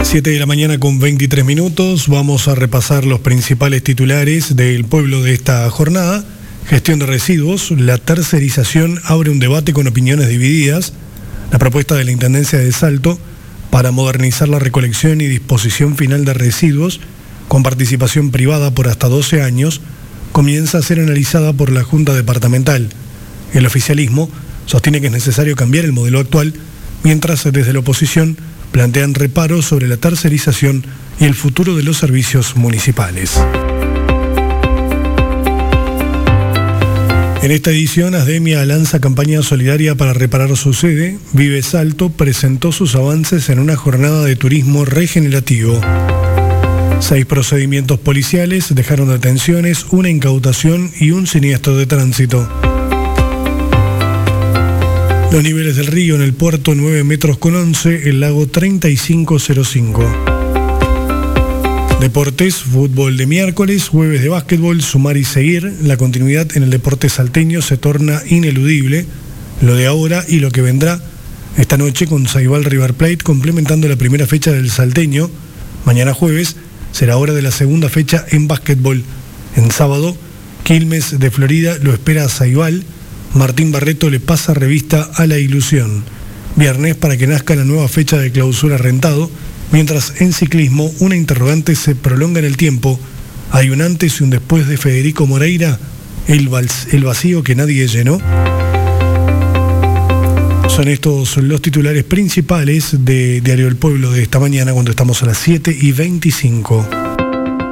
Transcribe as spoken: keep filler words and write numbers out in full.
siete de la mañana con veintitrés minutos. Vamos a repasar los principales titulares del pueblo de esta jornada. Gestión de residuos. La tercerización abre un debate con opiniones divididas. La propuesta de la Intendencia de Salto para modernizar la recolección y disposición final de residuos con participación privada por hasta doce años comienza a ser analizada por la Junta Departamental. El oficialismo sostiene que es necesario cambiar el modelo actual, mientras desde la oposición plantean reparos sobre la tercerización y el futuro de los servicios municipales. En esta edición, Asdemia lanza campaña solidaria para reparar su sede. Vive Salto presentó sus avances en una jornada de turismo regenerativo. Seis procedimientos policiales dejaron detenciones, una incautación y un siniestro de tránsito. Los niveles del río en el puerto nueve metros con once, el lago treinta y cinco cero cinco. Deportes, fútbol de miércoles, jueves de básquetbol, sumar y seguir. La continuidad en el deporte salteño se torna ineludible. Lo de ahora y lo que vendrá esta noche con Ceibal River Plate complementando la primera fecha del salteño. Mañana jueves será hora de la segunda fecha en básquetbol. En sábado, Quilmes de Florida lo espera a Ceibal. Martín Barreto le pasa revista a la ilusión. Viernes para que nazca la nueva fecha de clausura Rentado, mientras en ciclismo una interrogante se prolonga en el tiempo. Hay un antes y un después de Federico Moreira, el, el vacío que nadie llenó. Son estos los titulares principales de Diario del Pueblo de esta mañana cuando estamos a las siete y veinticinco.